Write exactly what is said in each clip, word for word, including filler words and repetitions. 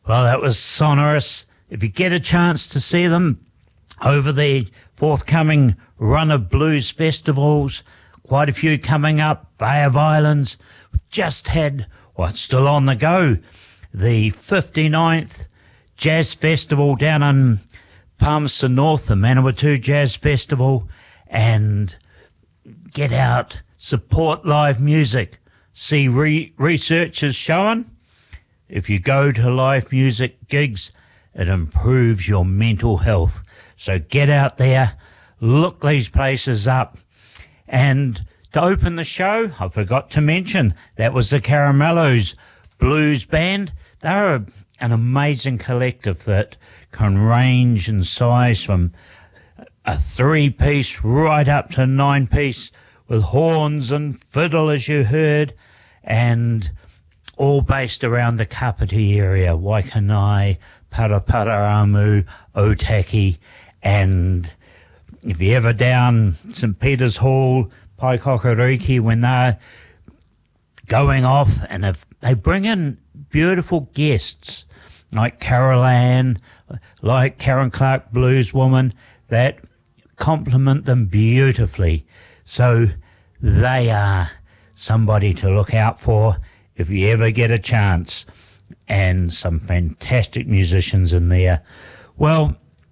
Well, that was Sonorous. If you get a chance to see them over the forthcoming run of blues festivals, quite a few coming up, Bay of Islands, just had, well, it's still on the go, the fifty-ninth Jazz Festival down in Palmerston North, the Manawatu Jazz Festival, and get out, support live music. See, re- research is showing if you go to live music gigs, it improves your mental health. So get out there, look these places up. And to open the show, I forgot to mention, that was the Caramellos Blues Band. They're a, an amazing collective that can range in size from a three-piece right up to a nine-piece with horns and fiddle, as you heard, and all based around the Kapiti area, Waikanai, Paraparaamu, Otaki, and if you're ever down St Peter's Hall, Paikokariki, when they're going off, and if they bring in beautiful guests like Carol Ann, like Karen Clark Blues Woman, that compliment them beautifully. So they are somebody to look out for if you ever get a chance, and some fantastic musicians in there. Well,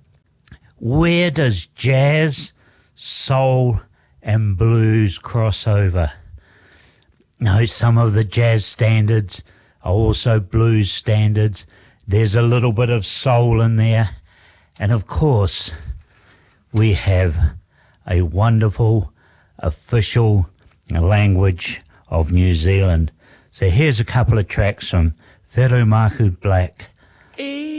where does jazz, soul, and blues cross over? Now, some of the jazz standards are also blues standards. There's a little bit of soul in there. And of course, we have a wonderful official language of New Zealand. So here's a couple of tracks from Verumaku Black.